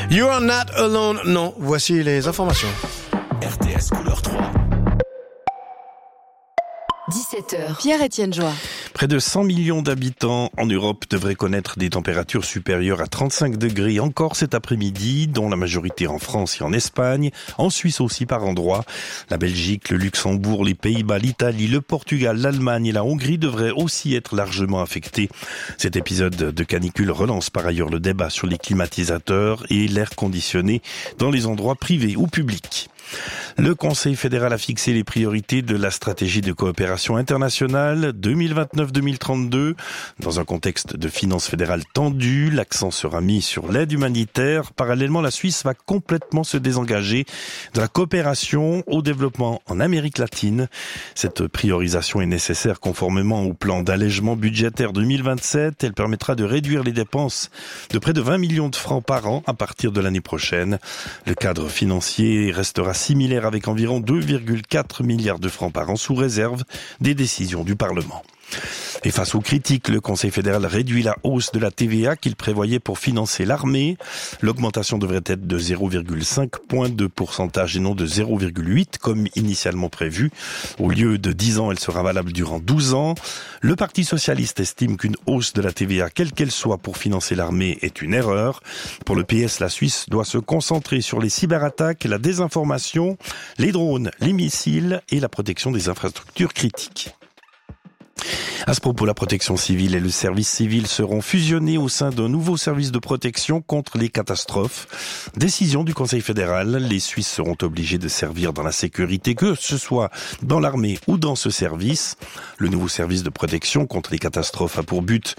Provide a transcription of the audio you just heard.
You are not alone. Non, voici les informations. RTS couleur 3. 17h. Pierre-Étienne Joie. Près de 100 millions d'habitants en Europe devraient connaître des températures supérieures à 35 degrés encore cet après-midi, dont la majorité en France et en Espagne, en Suisse aussi par endroits. La Belgique, le Luxembourg, les Pays-Bas, l'Italie, le Portugal, l'Allemagne et la Hongrie devraient aussi être largement affectés. Cet épisode de canicule relance par ailleurs le débat sur les climatisateurs et l'air conditionné dans les endroits privés ou publics. Le Conseil fédéral a fixé les priorités de la stratégie de coopération internationale 2029-2032. Dans un contexte de finances fédérales tendues, l'accent sera mis sur l'aide humanitaire. Parallèlement, la Suisse va complètement se désengager de la coopération au développement en Amérique latine. Cette priorisation est nécessaire conformément au plan d'allègement budgétaire 2027. Elle permettra de réduire les dépenses de près de 20 millions de francs par an à partir de l'année prochaine. Le cadre financier restera similaire avec environ 2,4 milliards de francs par an sous réserve des décisions du Parlement. Et face aux critiques, le Conseil fédéral réduit la hausse de la TVA qu'il prévoyait pour financer l'armée. L'augmentation devrait être de 0,5 point de pourcentage et non de 0,8 comme initialement prévu. Au lieu de 10 ans, elle sera valable durant 12 ans. Le Parti socialiste estime qu'une hausse de la TVA, quelle qu'elle soit pour financer l'armée, est une erreur. Pour le PS, la Suisse doit se concentrer sur les cyberattaques, la désinformation, les drones, les missiles et la protection des infrastructures critiques. À ce propos, la protection civile et le service civil seront fusionnés au sein d'un nouveau service de protection contre les catastrophes. Décision du Conseil fédéral, les Suisses seront obligés de servir dans la sécurité, que ce soit dans l'armée ou dans ce service. Le nouveau service de protection contre les catastrophes a pour but